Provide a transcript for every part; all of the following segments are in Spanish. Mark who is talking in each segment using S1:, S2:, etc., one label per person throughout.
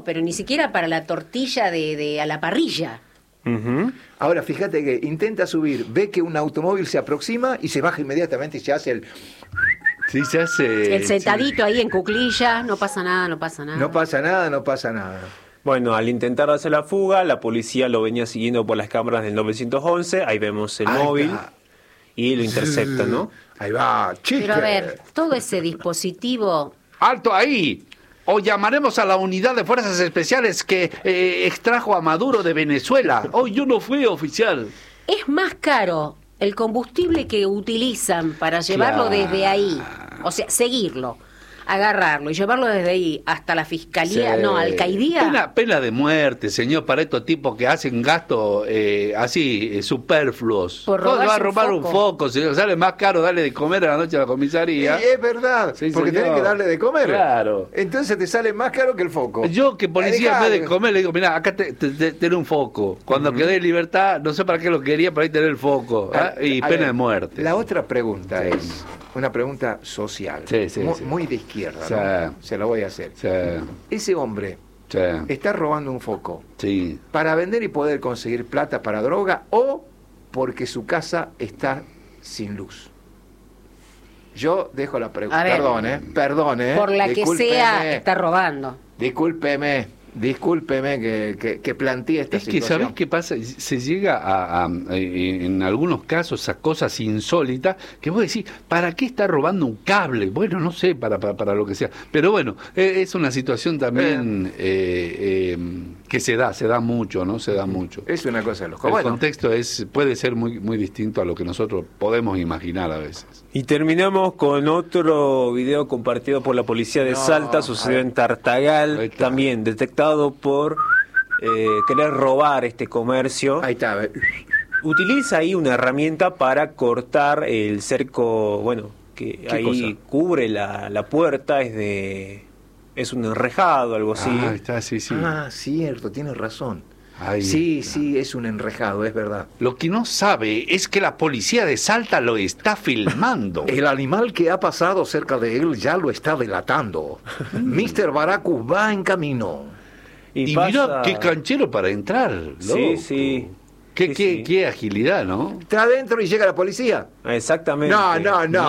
S1: pero ni siquiera para la tortilla de a la parrilla.
S2: Uh-huh.
S3: Ahora, fíjate que intenta subir, ve que un automóvil se aproxima y se baja inmediatamente y se hace el...
S2: Sí, se hace...
S1: El sentadito ahí en cuclillas, no pasa nada, no pasa nada.
S3: No pasa nada, no pasa nada.
S4: Bueno, al intentar hacer la fuga, la policía lo venía siguiendo por las cámaras del 911, ahí vemos el móvil y lo intercepta, ¿no?
S3: Ahí va, chique.
S1: Pero a ver, todo ese dispositivo...
S2: ¡Alto ahí! O llamaremos a la unidad de fuerzas especiales que extrajo a Maduro de Venezuela. Oh, yo no fui oficial.
S1: Es más caro el combustible que utilizan para llevarlo desde ahí, o sea, seguirlo, agarrarlo y llevarlo desde ahí hasta la fiscalía,
S2: Sí.
S1: alcaidía.
S2: Pena de muerte, señor, para estos tipos que hacen gastos así superfluos.
S1: Por
S2: ¿Cómo
S1: robarse
S2: va a robar
S1: un
S2: un
S1: foco?
S2: foco, señor? Sale más caro darle de comer a la noche a la comisaría.
S3: Y es verdad,
S2: Sí,
S3: porque
S2: señor.
S3: tenés que darle de comer.
S2: Claro.
S3: Entonces te sale más caro que el foco.
S2: Yo que policía en vez de
S3: Dejale.
S2: comer le digo, mira, acá tenés un foco. Cuando quedé en libertad, no sé para qué lo quería, pero ahí tenés el foco. ¿Ah? Y
S3: A
S2: pena
S3: ver,
S2: de muerte.
S3: La otra pregunta
S2: Sí.
S3: es una pregunta social,
S2: Sí, sí,
S3: muy,
S2: sí.
S3: muy de izquierda,
S2: Sí.
S3: ¿no? Se la voy a hacer.
S2: Sí,
S3: Ese hombre
S2: sí,
S3: está robando un foco
S2: sí.
S3: para vender y poder conseguir plata para droga o porque su casa está sin luz. Yo dejo la
S1: A
S3: pregunta.
S1: ver.
S3: Perdón,
S1: Por la que
S3: Discúlpeme,
S1: sea, está robando.
S3: Discúlpeme que planteé esta
S2: Es que,
S3: situación.
S2: ¿sabés qué pasa? Se llega en algunos casos a cosas insólitas que vos decís, ¿para qué está robando un cable? Bueno, no sé, para lo que sea. Pero bueno, es una situación también que se da mucho, ¿no? Se da mucho.
S3: Es una cosa de los
S2: El
S3: bueno,
S2: contexto puede ser muy, muy distinto a lo que nosotros podemos imaginar a veces.
S4: Y terminamos con otro video compartido por la policía de
S3: No,
S4: Salta,
S3: a
S4: sucedió
S3: ver.
S4: en Tartagal,
S2: Ahí está.
S4: también detectado por querer robar este comercio.
S3: Ahí está.
S4: Utiliza ahí una herramienta para cortar el cerco, bueno, que
S3: ¿Qué
S4: ahí
S3: cosa?
S4: cubre la puerta, es un enrejado, algo así.
S2: Ah, está, sí, sí.
S3: Ah, cierto, tienes razón.
S2: Ahí
S3: Sí,
S2: está.
S3: sí, es un enrejado, es verdad.
S2: Lo que no sabe es que la policía de Salta lo está filmando.
S3: El animal que ha pasado cerca de él ya lo está delatando. Mr. Baracus va en camino.
S2: Y
S4: pasa-
S2: mira qué canchero para entrar, loco.
S4: Sí, sí.
S2: Qué,
S4: Sí,
S2: qué,
S4: sí.
S2: qué agilidad, ¿no?
S3: Está adentro y llega la policía.
S4: Exactamente.
S3: No.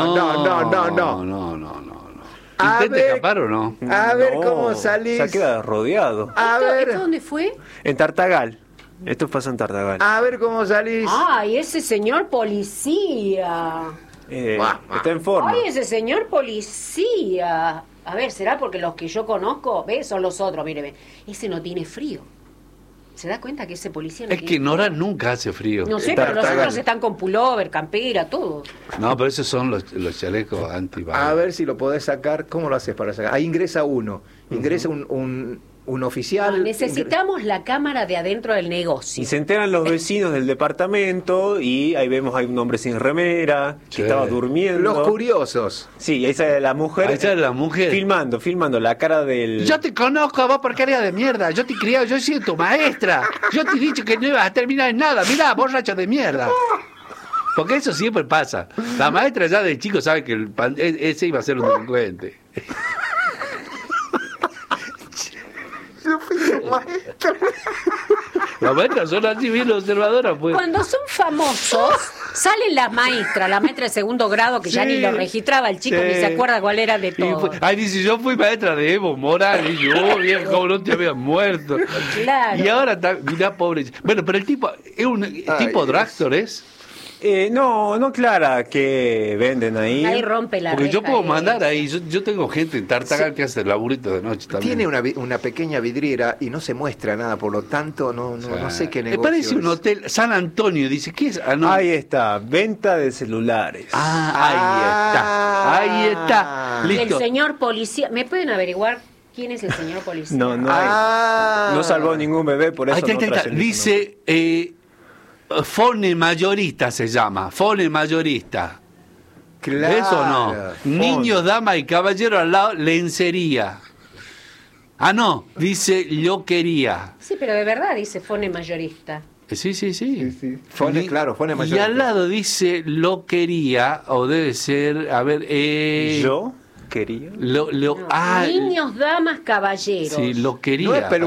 S2: No.
S3: A
S2: ¿Intenta
S3: ver-
S2: escapar o no?
S3: A ver
S4: No,
S3: cómo salís.
S4: Se queda rodeado.
S3: A ver,
S1: ¿Esto dónde fue?
S4: En Tartagal. Esto pasa en Tartagal.
S3: a ver cómo salís.
S1: ¡Ay, ese señor policía!
S4: Está en forma.
S1: ¡Ay, ese señor policía! A ver, ¿será porque los que yo conozco, ves, son los otros? Mire, ese no tiene frío. ¿Se da cuenta que ese policía no
S2: Es
S1: tiene
S2: que
S1: frío?
S2: Nora nunca hace frío.
S1: No sé, pero los
S4: Tartagal.
S1: otros están con pullover, campera, todo.
S2: No, pero esos son los chalecos antibalas.
S3: A ver si lo podés sacar. ¿Cómo lo haces para sacar? Ahí ingresa uno. Ingresa un oficial.
S1: Necesitamos la cámara de adentro del negocio.
S4: Y se enteran los vecinos del departamento y ahí vemos hay un hombre sin remera que
S2: Sí.
S4: estaba durmiendo.
S3: Los curiosos.
S4: Sí, ahí sale la mujer.
S2: Ahí sale la mujer.
S4: Filmando la cara del...
S2: Yo te conozco, vos porquería de mierda. Yo te he criado, yo he sido tu maestra. Yo te he dicho que no ibas a terminar en nada. Mirá, borracho de mierda. Porque eso siempre pasa. La maestra ya de chico sabe que ese iba a ser un delincuente.
S3: Yo fui tu maestro.
S2: Las maestras son así bien observadoras, pues.
S1: Cuando son famosos, salen las maestras, la maestra de segundo grado que ya
S2: Sí.
S1: ni lo registraba el chico,
S2: Sí.
S1: ni se acuerda cuál era de
S2: Y
S1: todo.
S2: ahí dice, yo fui maestra de Evo Morales. Y yo, viejo, no te habías muerto.
S1: Claro.
S2: Y ahora, mirá, pobre. Bueno, pero el tipo, es un tipo
S3: Dios.
S2: dragster, ¿es?
S4: no clara que venden ahí.
S1: Ahí rompe la
S2: Porque yo
S1: reja
S2: puedo
S1: esa.
S2: mandar ahí. Yo tengo gente en Tartagal que hace laburito de noche también.
S3: Tiene una pequeña vidriera y no se muestra nada, por lo tanto no sé qué
S2: Me
S3: negocio
S2: parece un
S3: es.
S2: hotel San Antonio. Dice, ¿qué es? Ah, no.
S4: Ahí está, venta de celulares.
S2: Ahí está.
S1: El
S2: Listo.
S1: señor policía, ¿me pueden averiguar quién es el señor policía?
S4: No
S3: Ah.
S4: salvó ningún bebé, por eso
S2: Ahí está,
S4: no
S2: ahí está.
S4: trascendió su
S2: Dice, Fone Mayorista se llama. Fone Mayorista.
S3: Claro.
S2: ¿Eso no? Niños, damas y caballeros al lado, lencería. Ah, no, dice loquería.
S1: Sí, pero de verdad dice Fone mayorista.
S2: Sí.
S3: Fone, claro, Fone
S2: Y
S3: Mayorista.
S2: al lado dice loquería, o debe ser, a ver,
S4: nombre. Yo quería.
S1: No. Niños, damas, caballeros.
S2: Sí, loquería.
S3: No es